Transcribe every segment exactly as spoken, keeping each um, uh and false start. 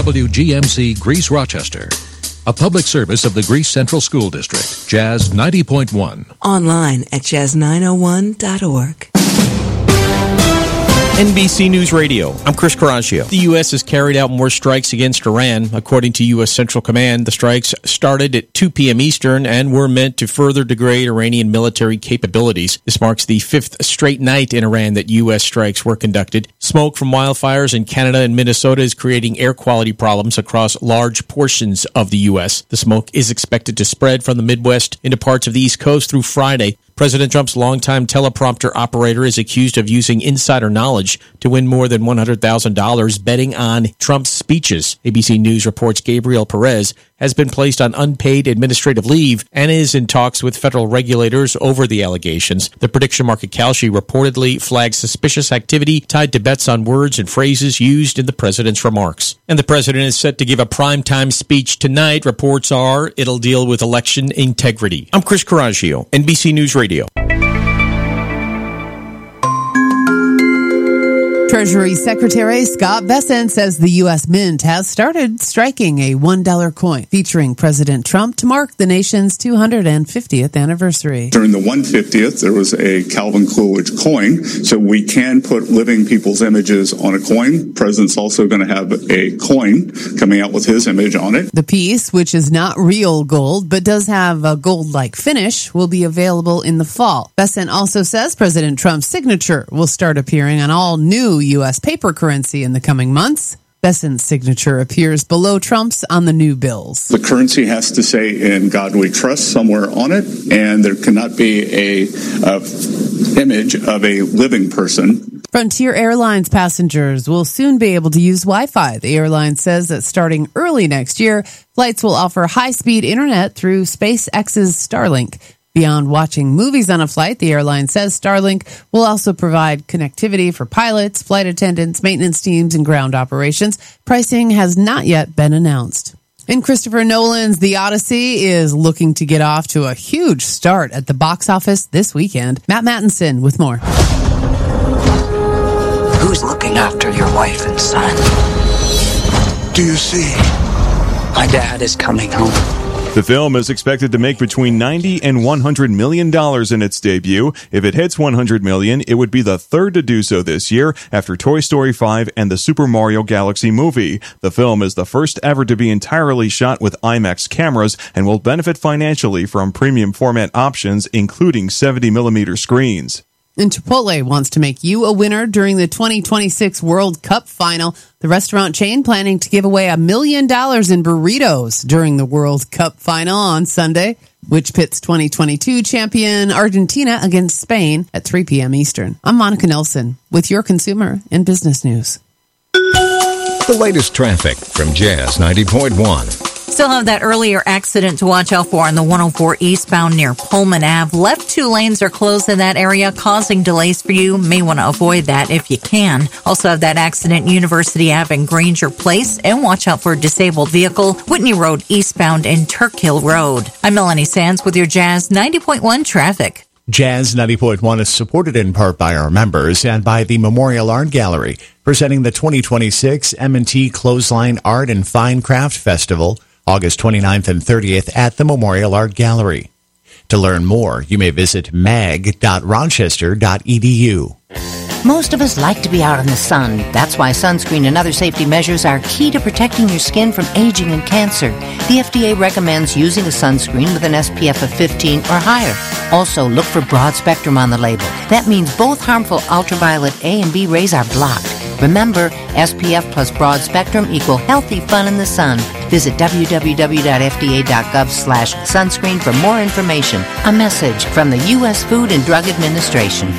W G M C Greece Rochester. A public service of the Greece Central School District. Jazz ninety point one. Online at jazz nine oh one dot org. N B C News Radio. I'm Chris Coraggio. The U S has carried out more strikes against Iran. According to U S Central Command, the strikes started at two p.m. Eastern and were meant to further degrade Iranian military capabilities. This marks the fifth straight night in Iran that U S strikes were conducted. Smoke from wildfires in Canada and Minnesota is creating air quality problems across large portions of the U S. The smoke is expected to spread from the Midwest into parts of the East Coast through Friday. President Trump's longtime teleprompter operator is accused of using insider knowledge to win more than one hundred thousand dollars betting on Trump's speeches. A B C News reports Gabriel Perez has been placed on unpaid administrative leave and is in talks with federal regulators over the allegations. The prediction market Kalshi reportedly flagged suspicious activity tied to bets on words and phrases used in the president's remarks. And the president is set to give a primetime speech tonight. Reports are it'll deal with election integrity. I'm Chris Coraggio, N B C News Radio. Treasury Secretary Scott Bessent says the U S Mint has started striking a one dollar coin featuring President Trump to mark the nation's two hundred fiftieth anniversary. During the one hundred fiftieth, there was a Calvin Coolidge coin, so we can put living people's images on a coin. The president's also going to have a coin coming out with his image on it. The piece, which is not real gold but does have a gold-like finish, will be available in the fall. Bessent also says President Trump's signature will start appearing on all new U S paper currency in the coming months. Bessent's signature appears below Trump's on the new bills. The currency has to say "In God We Trust" somewhere on it, and there cannot be a, a image of a living person. Frontier Airlines passengers will soon be able to use Wi-Fi. The airline says that starting early next year, flights will offer high-speed internet through SpaceX's Starlink. Beyond watching movies on a flight, the airline says Starlink will also provide connectivity for pilots, flight attendants, maintenance teams, and ground operations. Pricing has not yet been announced. And Christopher Nolan's The Odyssey is looking to get off to a huge start at the box office this weekend. Matt Mattinson with more. Who's looking after your wife and son? Do you see? My dad is coming home. The film is expected to make between ninety and one hundred million dollars in its debut. If it hits one hundred million dollars, it would be the third to do so this year after Toy Story five and the Super Mario Galaxy movie. The film is the first ever to be entirely shot with IMAX cameras and will benefit financially from premium format options, including seventy millimeter screens. And Chipotle wants to make you a winner during the twenty twenty-six World Cup final. The restaurant chain planning to give away a million dollars in burritos during the World Cup final on Sunday, which pits twenty twenty-two champion Argentina against Spain at three p.m. Eastern. I'm Monica Nelson with your consumer and business news. The latest traffic from Jazz ninety point one. Still have that earlier accident to watch out for on the one oh four eastbound near Pullman Avenue. Left two lanes are closed in that area, causing delays for you. May want to avoid that if you can. Also have that accident University Avenue in Granger Place, and watch out for a disabled vehicle, Whitney Road eastbound and Turk Hill Road. I'm Melanie Sands with your Jazz ninety point one traffic. Jazz ninety point one is supported in part by our members and by the Memorial Art Gallery, presenting the twenty twenty-six M and T Clothesline Art and Fine Craft Festival, August twenty-ninth and thirtieth at the Memorial Art Gallery. To learn more, you may visit mag dot rochester dot e d u. Most of us like to be out in the sun. That's why sunscreen and other safety measures are key to protecting your skin from aging and cancer. The F D A recommends using a sunscreen with an S P F of fifteen or higher. Also, look for broad spectrum on the label. That means both harmful ultraviolet A and B rays are blocked. Remember, S P F plus broad spectrum equal healthy fun in the sun. Visit w w w dot f d a dot gov slash sunscreen for more information. A message from the U S Food and Drug Administration.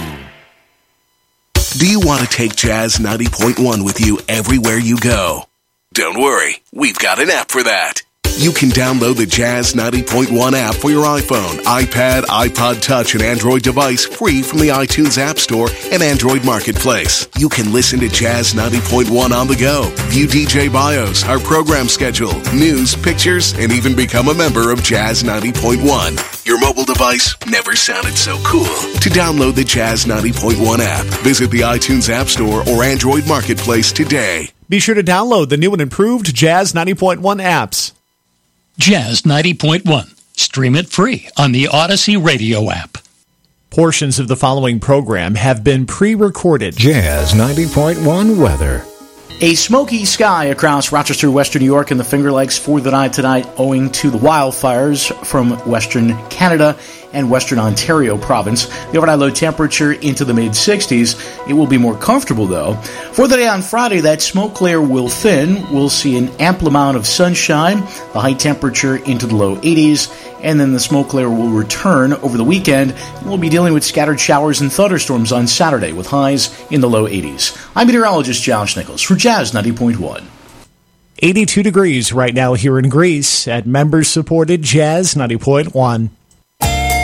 Do you want to take Jazz ninety point one with you everywhere you go? Don't worry, we've got an app for that. You can download the Jazz ninety point one app for your iPhone, iPad, iPod Touch, and Android device free from the iTunes App Store and Android Marketplace. You can listen to Jazz ninety point one on the go, view D J bios, our program schedule, news, pictures, and even become a member of Jazz ninety point one. Your mobile device never sounded so cool. To download the Jazz ninety point one app, visit the iTunes App Store or Android Marketplace today. Be sure to download the new and improved Jazz ninety point one apps. Jazz ninety point one. Stream it free on the Odyssey radio app. Portions of the following program have been pre-recorded. Jazz ninety point one weather. A smoky sky across Rochester, Western New York, and the Finger Lakes for the night tonight owing to the wildfires from Western Canada and Western Ontario province. The overnight low temperature into the mid-sixties. It will be more comfortable, though. For the day on Friday, that smoke layer will thin. We'll see an ample amount of sunshine, the high temperature into the low eighties, and then the smoke layer will return over the weekend. We'll be dealing with scattered showers and thunderstorms on Saturday with highs in the low eighties. I'm meteorologist Josh Nichols for Jazz ninety point one. eighty-two degrees right now here in Greece at members-supported Jazz ninety point one.